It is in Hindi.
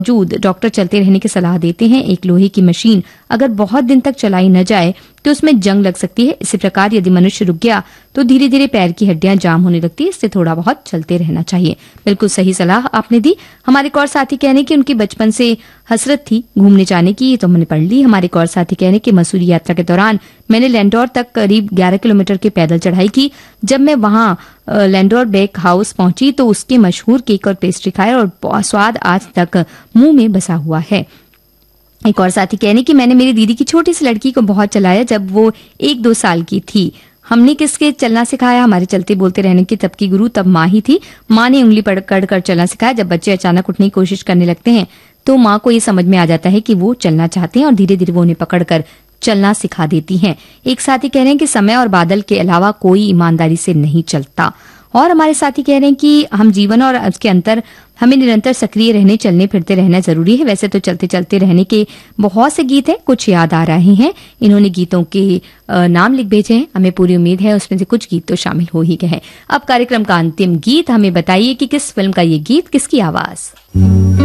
बावजूद डॉक्टर चलते रहने की सलाह देते हैं। एक लोहे की मशीन अगर बहुत दिन तक चलाई न जाए तो उसमें जंग लग सकती है। इसी प्रकार यदि मनुष्य रुक गया तो धीरे धीरे पैर की हड्डियां जाम होने लगती है। इससे थोड़ा बहुत चलते रहना चाहिए। बिल्कुल सही सलाह आपने दी। हमारे एक और साथी कहने की उनकी बचपन से हसरत थी घूमने जाने की, ये तो हमने पढ़ ली। हमारे एक और साथी कहने की मसूरी यात्रा के दौरान मैंने लैंडोर तक करीब 11 किलोमीटर की पैदल चढ़ाई की। जब मैं वहां लैंडोर बेक हाउस पहुंची तो उसके मशहूर केक और पेस्ट्री खाए और स्वाद आज तक मुंह में बसा हुआ है। एक और साथी कहने की मैंने मेरी दीदी की छोटी सी लड़की को बहुत चलाया जब वो 1-2 साल की थी। हमने किसके चलना सिखाया? हमारे चलते बोलते रहने की तब की गुरु तब माँ ही थी। माँ ने उंगली पकड़ कर चलना सिखाया। जब बच्चे अचानक उठने की कोशिश करने लगते हैं तो माँ को ये समझ में आ जाता है कि वो चलना चाहते हैं और धीरे धीरे वो उन्हें पकड़कर चलना सिखा देती हैं। एक साथी कह रहे हैं कि समय और बादल के अलावा कोई ईमानदारी से नहीं चलता। और हमारे साथी कह रहे हैं कि हम जीवन और उसके अंतर हमें निरंतर सक्रिय रहने चलने फिरते रहना जरूरी है। वैसे तो चलते चलते रहने के बहुत से गीत हैं, कुछ याद आ रहे हैं। इन्होंने गीतों के नाम लिख भेजे हैं। हमें पूरी उम्मीद है उसमें से कुछ गीत तो शामिल हो ही गए हैं। अब कार्यक्रम का अंतिम गीत, हमें बताइए कि किस फिल्म का ये गीत, किसकी आवाज।